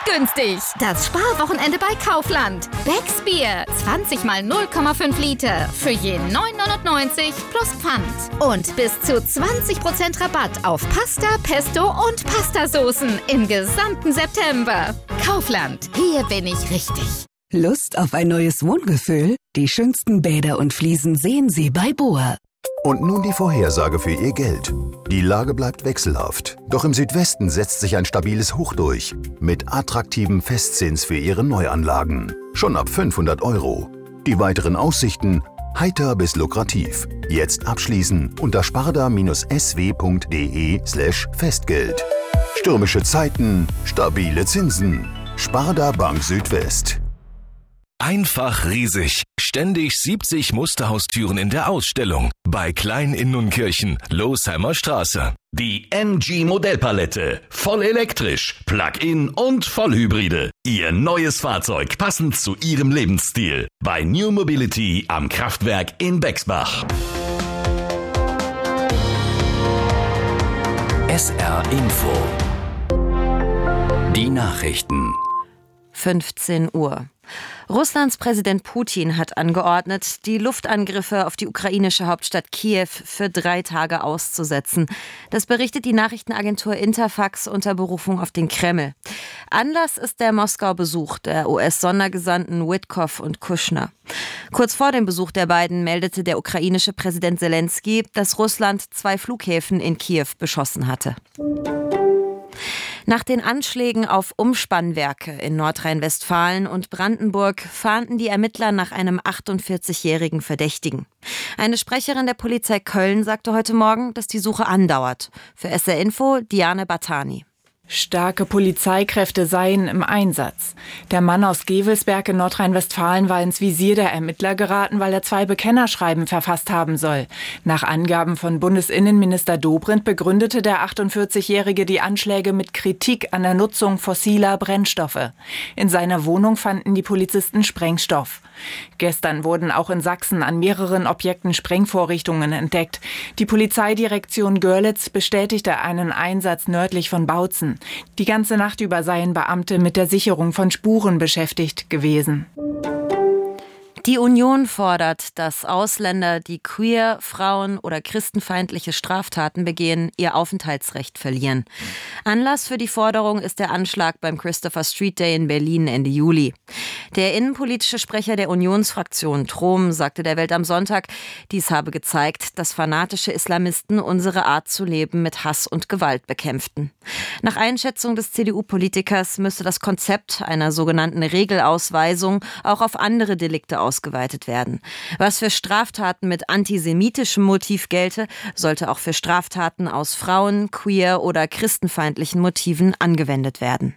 günstig. Das Sparwochenende bei Kaufland. Becks Bier, 20 mal 0,5 Liter für je 9,99 plus Pfand. Und bis zu 20% Rabatt auf Pasta, Pesto und Pastasoßen im gesamten September. Kaufland, hier bin ich richtig. Lust auf ein neues Wohngefühl? Die schönsten Bäder und Fliesen sehen Sie bei BOA. Und nun die Vorhersage für Ihr Geld. Die Lage bleibt wechselhaft, doch im Südwesten setzt sich ein stabiles Hoch durch, mit attraktivem Festzins für Ihre Neuanlagen. Schon ab 500 €. Die weiteren Aussichten heiter bis lukrativ. Jetzt abschließen unter sparda-sw.de/Festgeld. Stürmische Zeiten, stabile Zinsen. Sparda Bank Südwest. Einfach riesig. Ständig 70 Musterhaustüren in der Ausstellung. Bei Klein in Nunkirchen, Losheimer Straße. Die MG Modellpalette. Voll elektrisch, Plug-in und Vollhybride. Ihr neues Fahrzeug passend zu Ihrem Lebensstil. Bei New Mobility am Kraftwerk in Bexbach. SR Info. Die Nachrichten. 15 Uhr. Russlands Präsident Putin hat angeordnet, die Luftangriffe auf die ukrainische Hauptstadt Kiew für 3 Tage auszusetzen. Das berichtet die Nachrichtenagentur Interfax unter Berufung auf den Kreml. Anlass ist der Moskau-Besuch der US-Sondergesandten Witkow und Kushner. Kurz vor dem Besuch der beiden meldete der ukrainische Präsident Selenskyj, dass Russland 2 Flughäfen in Kiew beschossen hatte. Nach den Anschlägen auf Umspannwerke in Nordrhein-Westfalen und Brandenburg fahnden die Ermittler nach einem 48-jährigen Verdächtigen. Eine Sprecherin der Polizei Köln sagte heute Morgen, dass die Suche andauert. Für SR Info Diane Batani. Starke Polizeikräfte seien im Einsatz. Der Mann aus Gevelsberg in Nordrhein-Westfalen war ins Visier der Ermittler geraten, weil er 2 Bekennerschreiben verfasst haben soll. Nach Angaben von Bundesinnenminister Dobrindt begründete der 48-Jährige die Anschläge mit Kritik an der Nutzung fossiler Brennstoffe. In seiner Wohnung fanden die Polizisten Sprengstoff. Gestern wurden auch in Sachsen an mehreren Objekten Sprengvorrichtungen entdeckt. Die Polizeidirektion Görlitz bestätigte einen Einsatz nördlich von Bautzen. Die ganze Nacht über seien Beamte mit der Sicherung von Spuren beschäftigt gewesen. Die Union fordert, dass Ausländer, die queer, Frauen oder christenfeindliche Straftaten begehen, ihr Aufenthaltsrecht verlieren. Anlass für die Forderung ist der Anschlag beim Christopher Street Day in Berlin Ende Juli. Der innenpolitische Sprecher der Unionsfraktion, Trom, sagte der Welt am Sonntag, dies habe gezeigt, dass fanatische Islamisten unsere Art zu leben mit Hass und Gewalt bekämpften. Nach Einschätzung des CDU-Politikers müsse das Konzept einer sogenannten Regelausweisung auch auf andere Delikte ausgeweitet werden. Was für Straftaten mit antisemitischem Motiv gelte, sollte auch für Straftaten aus Frauen-, queer- oder christenfeindlichen Motiven angewendet werden.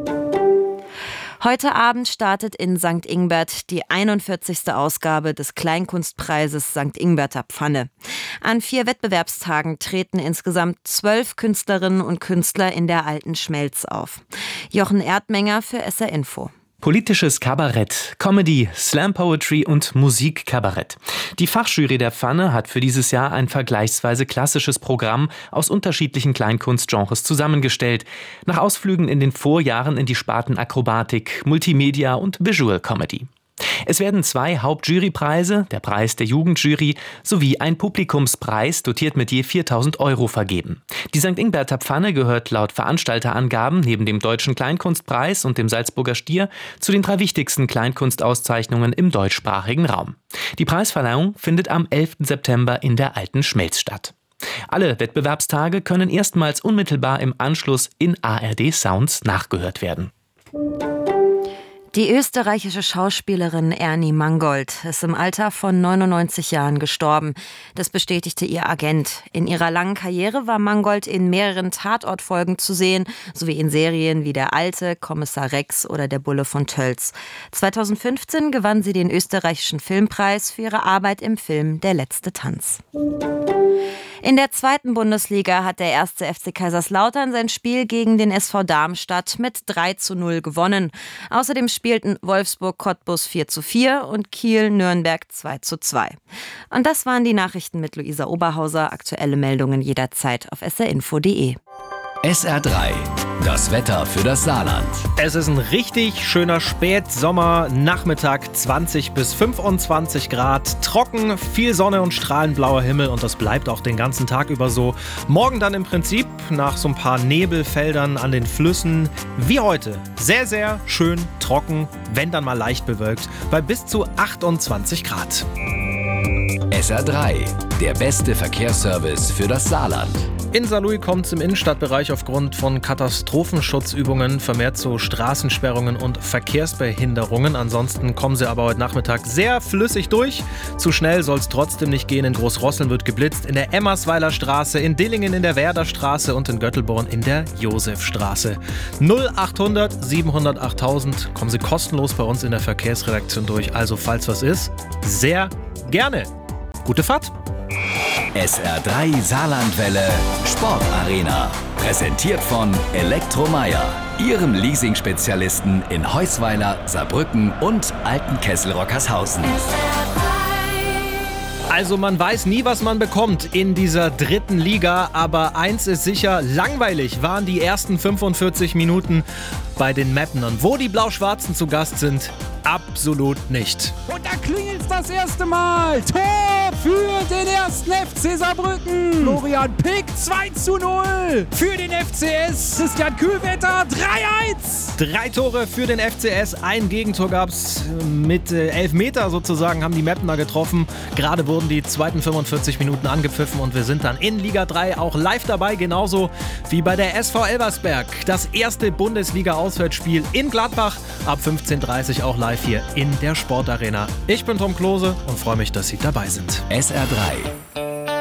Heute Abend startet in St. Ingbert die 41. Ausgabe des Kleinkunstpreises St. Ingberter Pfanne. An 4 Wettbewerbstagen treten insgesamt 12 Künstlerinnen und Künstler in der alten Schmelz auf. Jochen Erdmenger für SR Info. Politisches Kabarett, Comedy, Slam Poetry und Musikkabarett. Die Fachjury der Pfanne hat für dieses Jahr ein vergleichsweise klassisches Programm aus unterschiedlichen Kleinkunstgenres zusammengestellt. Nach Ausflügen in den Vorjahren in die Sparten Akrobatik, Multimedia und Visual Comedy. Es werden 2 Hauptjurypreise, der Preis der Jugendjury sowie ein Publikumspreis, dotiert mit je 4.000 € vergeben. Die St. Ingberter Pfanne gehört laut Veranstalterangaben neben dem Deutschen Kleinkunstpreis und dem Salzburger Stier zu den 3 wichtigsten Kleinkunstauszeichnungen im deutschsprachigen Raum. Die Preisverleihung findet am 11. September in der alten Schmelz statt. Alle Wettbewerbstage können erstmals unmittelbar im Anschluss in ARD Sounds nachgehört werden. Die österreichische Schauspielerin Ernie Mangold ist im Alter von 99 Jahren gestorben. Das bestätigte ihr Agent. In ihrer langen Karriere war Mangold in mehreren Tatortfolgen zu sehen, sowie in Serien wie Der Alte, Kommissar Rex oder Der Bulle von Tölz. 2015 gewann sie den österreichischen Filmpreis für ihre Arbeit im Film Der letzte Tanz. In der 2. Bundesliga hat der 1. FC Kaiserslautern sein Spiel gegen den SV Darmstadt mit 3:0 gewonnen. Außerdem spielten Wolfsburg Cottbus 4:4 und Kiel Nürnberg 2:2. Und das waren die Nachrichten mit Luisa Oberhauser. Aktuelle Meldungen jederzeit auf srinfo.de. SR3, das Wetter für das Saarland. Es ist ein richtig schöner Spätsommer-Nachmittag, 20 bis 25 Grad, trocken, viel Sonne und strahlend blauer Himmel und das bleibt auch den ganzen Tag über so. Morgen dann im Prinzip nach so ein paar Nebelfeldern an den Flüssen wie heute. Sehr, sehr schön trocken, wenn dann mal leicht bewölkt, bei bis zu 28 Grad. SR3, der beste Verkehrsservice für das Saarland. In Saarlouis kommt es im Innenstadtbereich aufgrund von Katastrophenschutzübungen vermehrt zu Straßensperrungen und Verkehrsbehinderungen. Ansonsten kommen sie aber heute Nachmittag sehr flüssig durch. Zu schnell soll es trotzdem nicht gehen. In Großrosseln wird geblitzt, in der Emmersweiler Straße, in Dillingen in der Werder Straße und in Göttelborn in der Josefstraße. 0800 700 8000 kommen Sie kostenlos bei uns in der Verkehrsredaktion durch. Also falls was ist, sehr gerne. Gute Fahrt! SR3 Saarlandwelle Sportarena. Präsentiert von Elektromeyer, Ihrem Leasing-Spezialisten in Heusweiler, Saarbrücken und Altenkessel-Rockershausen. Also man weiß nie, was man bekommt in dieser dritten Liga, aber eins ist sicher, langweilig waren die ersten 45 Minuten bei den Mapnern. Wo die Blau-Schwarzen zu Gast sind, absolut nicht. Und da klingelt's das erste Mal. Tor für den ersten FC Saarbrücken. Florian Pick 2:0 für den FCS. Christian Kühlwetter 3:1. 3 Tore für den FCS, ein Gegentor gab's mit Elfmeter sozusagen, haben die Mapner getroffen. Gerade wurden die zweiten 45 Minuten angepfiffen und wir sind dann in Liga 3 auch live dabei, genauso wie bei der SV Elversberg. Das erste Bundesliga-Auswärtsspiel in Gladbach, ab 15:30 Uhr auch live hier in der Sportarena. Ich bin Tom Klose und freue mich, dass Sie dabei sind. SR3,